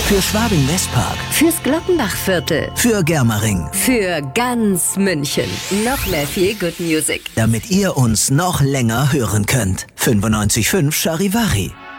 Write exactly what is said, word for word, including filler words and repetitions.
Für Schwabing-Westpark. Fürs Glockenbachviertel. Für Germering. Für ganz München. Noch mehr viel Good Music. Damit ihr uns noch länger hören könnt. fünfundneunzig Komma fünf Charivari.